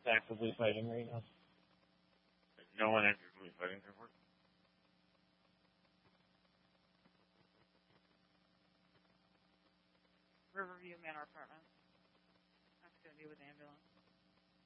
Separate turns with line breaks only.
actively fighting right now.
No one actively fighting for work.
Riverview Manor Apartments. That's going to be with the ambulance.